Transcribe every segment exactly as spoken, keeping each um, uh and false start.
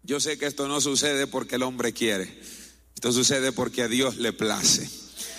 Yo sé que esto no sucede porque el hombre quiere. Esto sucede porque a Dios le place.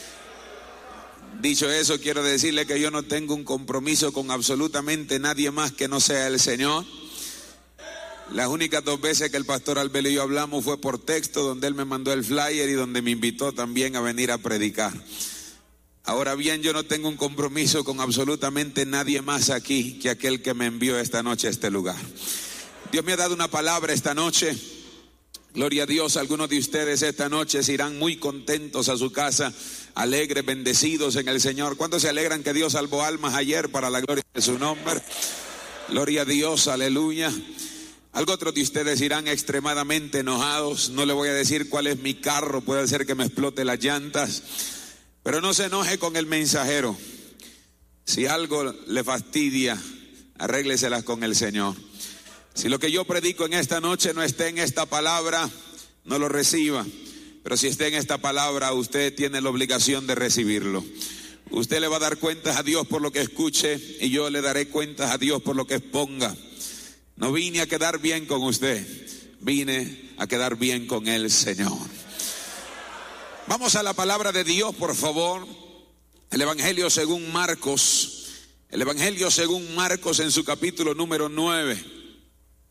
Dicho eso, quiero decirle que yo no tengo un compromiso con absolutamente nadie más que no sea el Señor. Las únicas dos veces que el pastor Albelo y yo hablamos fue por texto, donde él me mandó el flyer y donde me invitó también a venir a predicar. Ahora bien, yo no tengo un compromiso con absolutamente nadie más aquí que aquel que me envió esta noche a este lugar. Dios me ha dado una palabra esta noche. Gloria a Dios, algunos de ustedes esta noche se irán muy contentos a su casa, alegres, bendecidos en el Señor. ¿Cuántos se alegran que Dios salvó almas ayer para la gloria de su nombre? Gloria a Dios, aleluya. Algo otros de ustedes irán extremadamente enojados. No le voy a decir cuál es mi carro, puede ser que me explote las llantas. Pero no se enoje con el mensajero. Si algo le fastidia, arrégleselas con el Señor. Si lo que yo predico en esta noche no está en esta palabra, no lo reciba. Pero si está en esta palabra, usted tiene la obligación de recibirlo. Usted le va a dar cuentas a Dios por lo que escuche y yo le daré cuentas a Dios por lo que exponga. No vine a quedar bien con usted, vine a quedar bien con el Señor. Vamos a la palabra de Dios, por favor. El Evangelio según Marcos. El Evangelio según Marcos en su capítulo número nueve.